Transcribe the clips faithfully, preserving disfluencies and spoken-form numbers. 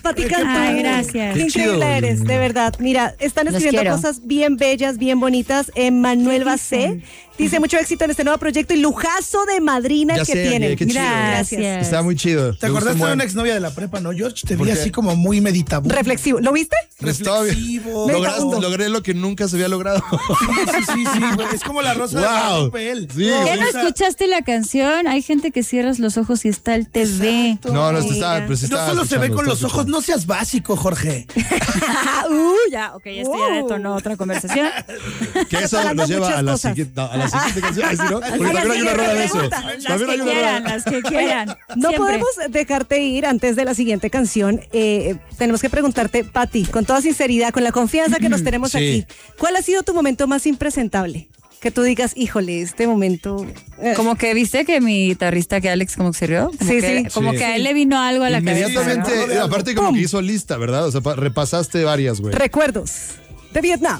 Pati Cantú. Ay, gracias. Qué increíble eres, de verdad. Mira, están escribiendo cosas bien bellas, bien bonitas. Emanuel Bacé dice mucho éxito en este nuevo proyecto y lujazo de madrina ya que sé, tienen. Qué chido. Gracias. Está muy chido. ¿Te acordaste de una exnovia de la prepa, no, George? Te vi así como muy meditativo. Reflexivo. ¿Lo viste? Reflexivo. Lograste, logré lo que nunca se había logrado. Sí, sí, sí, sí, güey. Es como la rosa wow. de papel. Sí, ¿Qué no escuchaste la canción? Hay gente que cierras los ojos y está el T V. Exacto. No, no, está, pero sí no está solo se ve con los escuchando. ojos, no seas básico, Jorge. uh, ya, ok, esto uh. ya detonó otra conversación. Que eso nos lleva a la, siguiente, no, a la siguiente canción. Ay, ¿sí, no? Porque también hay una rueda de eso. Las También que quieran, las que quieran. No Siempre. podemos dejarte ir antes de la siguiente canción. Eh, tenemos que preguntarte, Pati, con toda sinceridad, con la confianza que nos tenemos sí. aquí, ¿cuál ha sido tu momento más impresentable? Que tú digas, híjole, este momento... Eh. Como que viste que mi guitarrista, que Alex, como que se rió. Como sí, que, sí. Como sí. que a él le vino algo a la cabeza. Inmediatamente, ¿no? aparte como que hizo lista, ¿verdad? O sea, repasaste varias, güey. Recuerdos de Vietnam.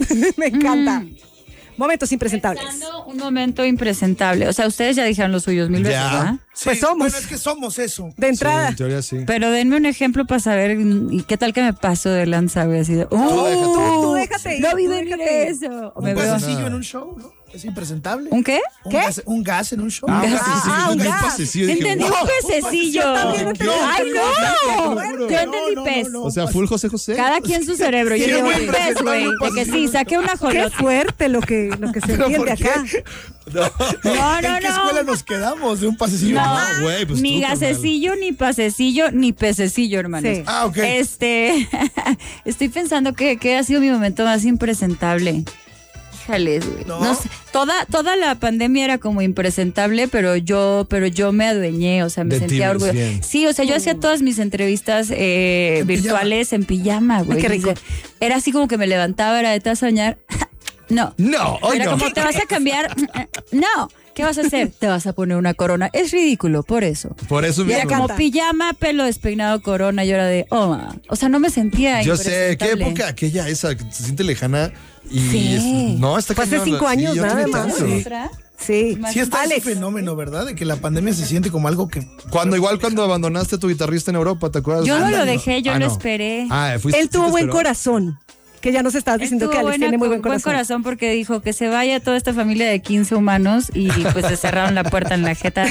Me encanta. Mm. Momentos impresentables. Pensando un momento impresentable. O sea, ustedes ya dijeron los suyos mil veces, ¿verdad? Sí, Pues somos. Bueno, es que somos eso. De entrada. Sí, en teoría sí. Pero denme un ejemplo para saber y qué tal que me paso de lanza, güey, así de... ¡Oh! Tú déjate ir, No vi tú venir déjate ir. eso. O Un me veo- pasecillo en un show, ¿no? Es impresentable. ¿Un qué? Un ¿Qué? Gas, un gas en un show. Un gas. Ah, un gas. Pasecillo, dije, Entendí wow. un pececillo. Yo también entendí. ¡Ay, no! No, Yo entendí no, pez. no, O sea, full José José. Cada quien su cerebro. Yo Sí, digo güey, un pez, güey. presentarme un De que sí, pasecillo. saqué una Qué jolota. fuerte lo que, lo que se ¿Pero entiende por qué? acá. No, no, ¿En qué no. escuela nos quedamos de un pasecillo? No, No, güey, pues ni tú, gasecillo, ni pasecillo, ni pececillo, hermanos. Sí. Ah, ok. Este, estoy pensando que, que ha sido mi momento más impresentable. Híjales, güey. ¿No? No sé, toda, toda la pandemia era como impresentable, pero yo, pero yo me adueñé, o sea, me De ti, sentía orgullosa. bien. Sí, o sea, yo hacía todas mis entrevistas eh, En virtuales en pijama, güey. Ay, qué rico. Era así como que me levantaba, era de te vas a bañar. No. No, hoy Era no. como, ¿te vas a cambiar? No. ¿Qué vas a hacer? Te vas a poner una corona. Es ridículo, por eso. Por eso Y era mismo. como encanta. pijama, pelo despeinado, corona. Yo era de, oh, ma. O sea, no me sentía Yo sé, ¿qué impresentable. época aquella esa que se siente lejana? Y Sí. es- no, está Fue hace cañón. cinco años, yo nada tenía más. tanto. Sí. ¿Otra? Sí. Sí está ese Alex. fenómeno, ¿verdad? De que la pandemia se siente como algo que... Cuando igual cuando abandonaste a tu guitarrista en Europa, ¿te acuerdas? Yo no lo Ándale. dejé, yo Ah, lo no. esperé. Ah, fuiste, Él tuvo sí te buen esperó. corazón. Que ya nos estabas diciendo Estuvo que Alex buena- tiene muy buen corazón. buen corazón porque dijo que se vaya toda esta familia de quince humanos y pues se cerraron la puerta en la jeta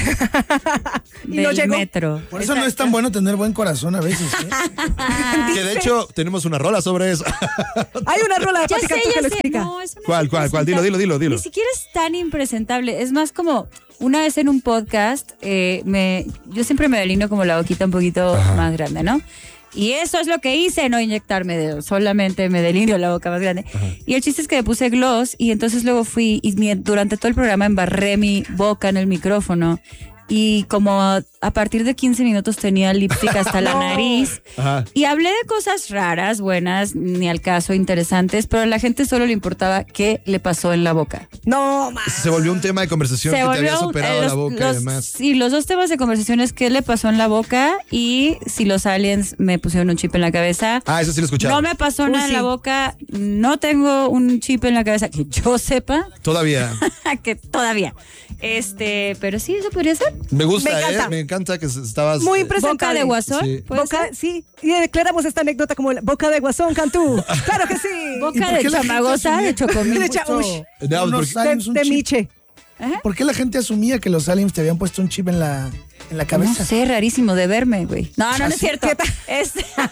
Y del no llegó. metro. Por eso no es tan bueno tener buen corazón a veces, ¿eh? Que de hecho tenemos una rola sobre eso. Hay una rola de Ya Pati sé, Cantú que ya lo sé. explica. No, eso no ¿Cuál, es cuál, cuál? Dilo, dilo, dilo, dilo. Ni siquiera es tan impresentable. Es más como una vez en un podcast, eh, me, yo siempre me delineo como la boquita un poquito Ajá. más grande, ¿no? Y eso es lo que hice, no inyectarme dedos, solamente me delineo la boca más grande. Y el chiste es que me puse gloss y entonces luego fui y mi- durante todo el programa embarré mi boca en el micrófono. Y como a, a partir de quince minutos tenía lipstick hasta la No. nariz. Ajá. Y hablé de cosas raras, buenas, ni al caso, interesantes, pero a la gente solo le importaba qué le pasó en la boca. No, ma. Se volvió un tema de conversación que te había superado eh, la los- boca los- y demás. Sí, los dos temas de conversación es qué le pasó en la boca y si los aliens me pusieron un chip en la cabeza. Ah, eso sí lo he escuchado. No me pasó Uy, nada en sí. la boca, no tengo un chip en la cabeza que yo sepa, Todavía. que todavía. Este, pero sí, eso podría ser. Me gusta, Me encanta. ¿eh? Me encanta que estabas... Muy eh, impresentable. Boca de guasón. Sí. ¿puede Boca, ser? sí, y declaramos esta anécdota como la boca de guasón, Cantú. Claro que sí. ¿Y Boca por de qué la gente chamagosa, asumía de chocomil. De cha- uy. No, Unos porque- De, aliens, un de chip? Miche. ¿Por qué la gente asumía que los aliens te habían puesto un chip en la, en la No cabeza? sé, rarísimo de verme, güey. No, no, no es cierto. Es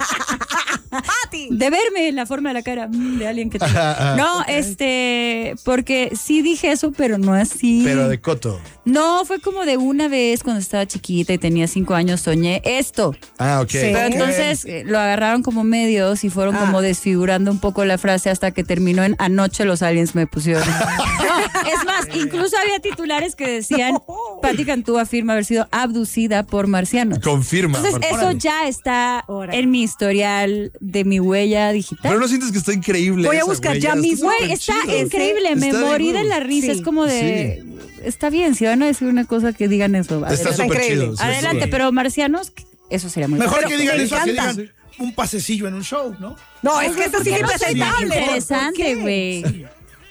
de verme la forma de la cara mm, de alguien que tengo. Ajá, ajá. No, este, porque sí dije eso, pero no así. Pero de coto. No, fue como de una vez cuando estaba chiquita y tenía cinco años, soñé esto. Ah, ok. Sí. Pero Ok. entonces eh, lo agarraron como medios y fueron Ah. como desfigurando un poco la frase hasta que terminó en anoche los aliens me pusieron. No, es más, incluso había titulares que decían Pati Cantú afirma haber sido abducida por marcianos. Confirma. Entonces aparte. eso ya está Órale. en mi historial de mi huella digital. Pero no sientes que está increíble. Voy a esa, buscar güey, ya está mismo. súper Güey, está chido. increíble, me Está de morí de huevos. la risa, Sí. es como de... Está bien, si van a decir una cosa que digan eso. Está Adelante, súper increíble. chido. sí, Adelante, sí. pero marcianos, eso sería muy Mejor bueno. que digan me eso, que encanta. digan un pasecillo en un show, ¿no? No, es que esto sí es No, impresentable. interesante, ¿Por qué? güey.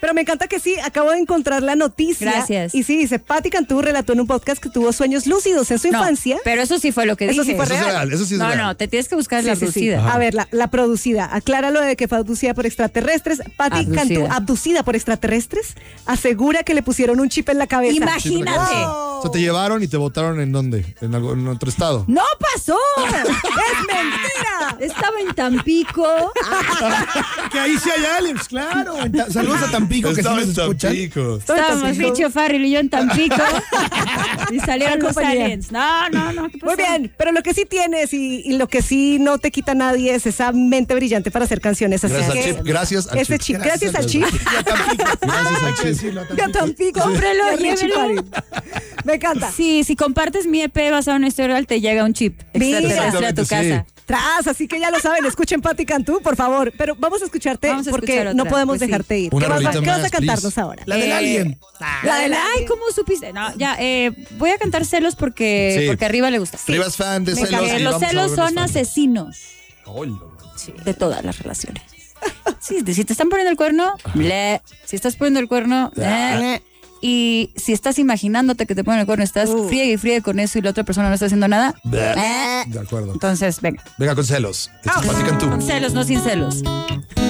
Pero me encanta que sí, acabo de encontrar la noticia. Gracias. Y sí, dice, Patti Cantú relató en un podcast que tuvo sueños lúcidos en su no, infancia. Pero eso sí fue lo que eso dije. Sí fue eso real. es real. Eso sí es no, real. no, te tienes que buscar Sí, la sí, sí. producida. A ver, la, la producida. Aclara lo de que fue abducida por extraterrestres. Patti Abducida. Cantú, abducida por extraterrestres, asura que le pusieron un chip en la cabeza. Imagínate. O sea, te llevaron y te botaron ¿en dónde? ¿En, algo, en otro estado? ¡No pasó! ¡Es mentira! Estaba en Tampico. Que ahí sí hay aliens, claro. En Ta- Saludos a Tampico, que sí Estaba nos en escuchan. Tampico. Estábamos Richo Farrell y yo en Tampico. Y salieron los compañía. aliens. No, no, no. ¿qué pasó? Muy bien, pero lo que sí tienes y, y lo que sí no te quita nadie es esa mente brillante para hacer canciones. Así Gracias al que chip. Gracias al ese chip. chip. Gracias al chip. Y a Tampico. Gracias al Hay que chip. decirlo, a Y a Tampico. Cómprelo, Y a Richie llévelo. Party. Me encanta. Sí, si compartes mi E P basado en una historia real, te llega un chip Mira. extraterrestre a tu Exactamente, casa. Tras, así que ya lo saben, escuchen Patti Cantú, por favor. Pero vamos a escucharte Vamos a porque escuchar no otra, podemos pues sí. dejarte ir. Una ¿Qué vas, a- rolita qué vas a más, cantarnos please. ahora? La del Eh, alien. La del ay, ¿cómo supiste? No, ya, eh, voy a cantar celos porque, Sí. porque arriba le gusta. Rivas fan de Me celos. encanta. y Los vamos a celos volvernos son fan. asesinos Hola. de todas las relaciones. Sí, de- si te están poniendo el cuerno, ble. Si estás poniendo el cuerno, ble. Y si estás imaginándote que te ponen el cuerno, estás Uh. friegue y friegue con eso y la otra persona no está haciendo nada. ble. De acuerdo. Entonces, venga. Venga con celos. Esto es Patti Cantú. Con celos, no sin celos.